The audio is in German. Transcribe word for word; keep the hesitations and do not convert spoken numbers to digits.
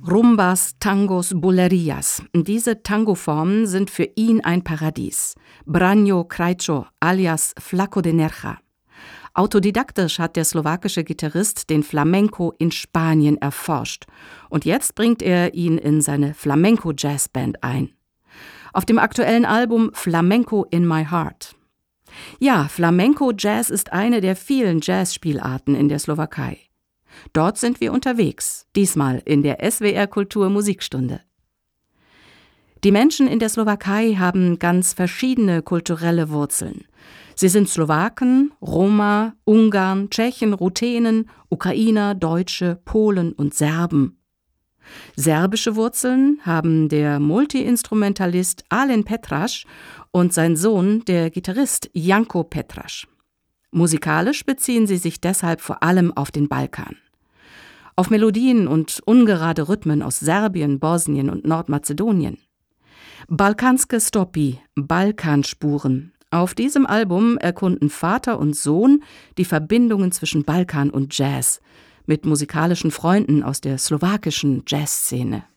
Rumbas, Tangos, Bulerías. Diese Tangoformen sind für ihn ein Paradies. Braño Krajčo alias Flaco de Nerja. Autodidaktisch hat der slowakische Gitarrist den Flamenco in Spanien erforscht. Und jetzt bringt er ihn in seine Flamenco-Jazzband ein. Auf dem aktuellen Album Flamenco in My Heart. Ja, Flamenco-Jazz ist eine der vielen Jazzspielarten in der Slowakei. Dort sind wir unterwegs, diesmal in der S W R Kultur Musikstunde. Die Menschen in der Slowakei haben ganz verschiedene kulturelle Wurzeln. Sie sind Slowaken, Roma, Ungarn, Tschechen, Ruthenen, Ukrainer, Deutsche, Polen und Serben. Serbische Wurzeln haben der Multiinstrumentalist Alen Petraš und sein Sohn, der Gitarrist Janko Petraš. Musikalisch beziehen sie sich deshalb vor allem auf den Balkan. Auf Melodien und ungerade Rhythmen aus Serbien, Bosnien und Nordmazedonien. Balkanske Stopi, Balkanspuren. Auf diesem Album erkunden Vater und Sohn die Verbindungen zwischen Balkan und Jazz mit musikalischen Freunden aus der slowakischen Jazzszene.